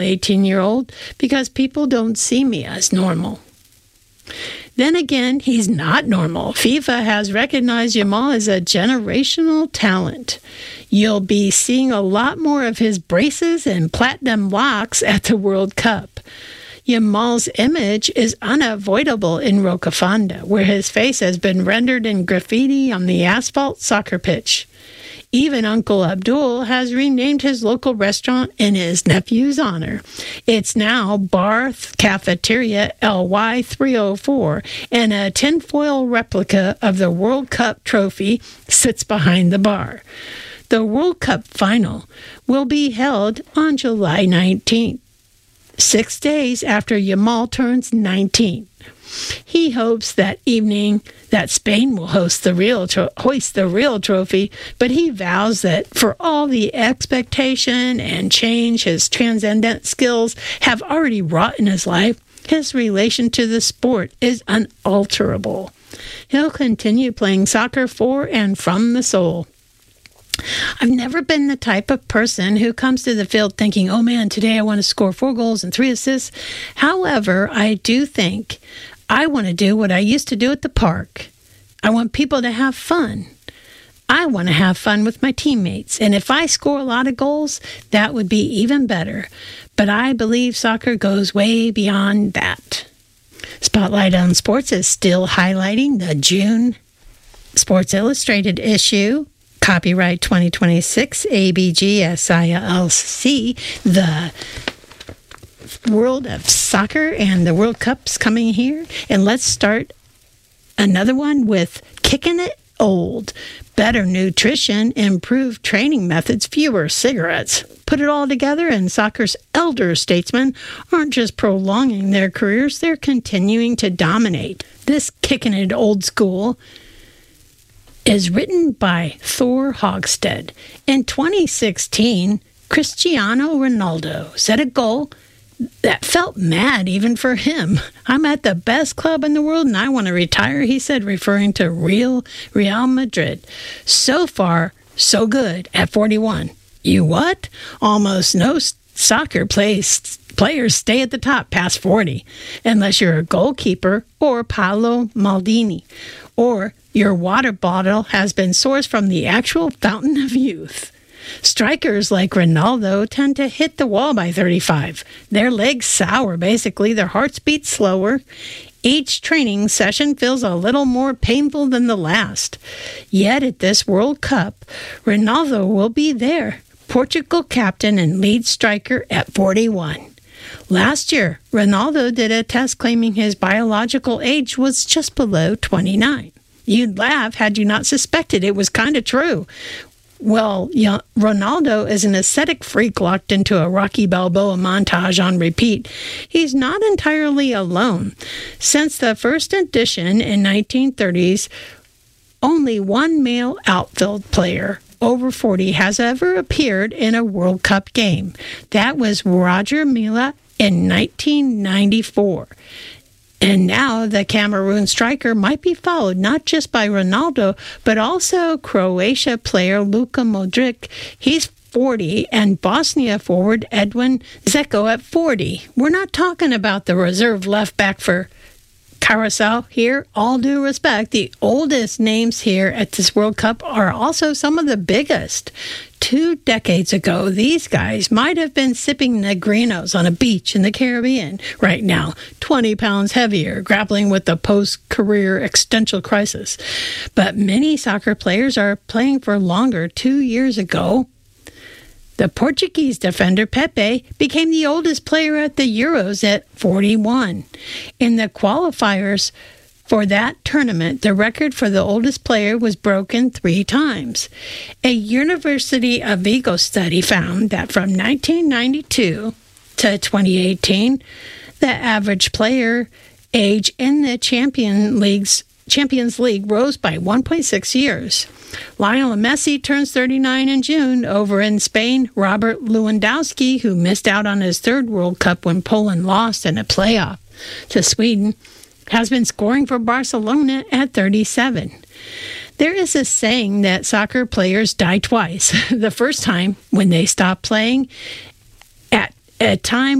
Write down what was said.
18-year-old because people don't see me as normal. Then again, he's not normal. FIFA has recognized Yamal as a generational talent. You'll be seeing a lot more of his braces and platinum locks at the World Cup. Yamal's image is unavoidable in Rocafonda, where his face has been rendered in graffiti on the asphalt soccer pitch. Even Uncle Abdul has renamed his local restaurant in his nephew's honor. It's now Bar Cafeteria LY 304, and a tinfoil replica of the World Cup trophy sits behind the bar. The World Cup final will be held on July 19th, 6 days after Yamal turns 19. He hopes that evening that Spain will hoist the real trophy, but he vows that for all the expectation and change his transcendent skills have already wrought in his life, his relation to the sport is unalterable. He'll continue playing soccer for and from the soul. I've never been the type of person who comes to the field thinking, oh man, today I want to score 4 goals and 3 assists. However, I do think I want to do what I used to do at the park. I want people to have fun. I want to have fun with my teammates. And if I score a lot of goals, that would be even better. But I believe soccer goes way beyond that. Spotlight on Sports is still highlighting the June Sports Illustrated issue. Copyright 2026, ABG SILC, the world of soccer and the World Cup's coming here. And let's start another one with Kicking It Old. Better nutrition, improved training methods, fewer cigarettes. Put it all together, and soccer's elder statesmen aren't just prolonging their careers, they're continuing to dominate. This Kicking It Old school is written by Thor Hogstead. In 2016, Cristiano Ronaldo set a goal that felt mad even for him. I'm at the best club in the world and I want to retire, he said, referring to Real Madrid. So far, so good at 41. You what? Almost no soccer players stay at the top past 40, unless you're a goalkeeper or Paolo Maldini, or your water bottle has been sourced from the actual fountain of youth. Strikers like Ronaldo tend to hit the wall by 35. Their legs sour, basically. Their hearts beat slower. Each training session feels a little more painful than the last. Yet at this World Cup, Ronaldo will be there, Portugal captain and lead striker at 41. Last year, Ronaldo did a test claiming his biological age was just below 29. You'd laugh had you not suspected it was kind of true. Well, Ronaldo is an ascetic freak locked into a Rocky Balboa montage on repeat. He's not entirely alone. Since the first edition in 1930s, only one male outfield player over 40 has ever appeared in a World Cup game. That was Roger Milla in 1994. And now the Cameroon striker might be followed not just by Ronaldo, but also Croatia player Luka Modric. He's 40, and Bosnia forward Edwin Zeko at 40. We're not talking about the reserve left back for Carousel here. All due respect, the oldest names here at this World Cup are also some of the biggest. 2 decades ago, these guys might have been sipping Negrinos on a beach in the Caribbean. Right now, 20 pounds heavier, grappling with the post-career existential crisis. But many soccer players are playing for longer. 2 years ago, the Portuguese defender Pepe became the oldest player at the Euros at 41. In the qualifiers for that tournament, the record for the oldest player was broken 3 times. A University of Vigo study found that from 1992 to 2018, the average player age in the Champions League rose by 1.6 years. Lionel Messi turns 39 in June. Over in Spain, Robert Lewandowski, who missed out on his 3rd World Cup when Poland lost in a playoff to Sweden, has been scoring for Barcelona at 37. There is a saying that soccer players die twice. The first time when they stop playing a time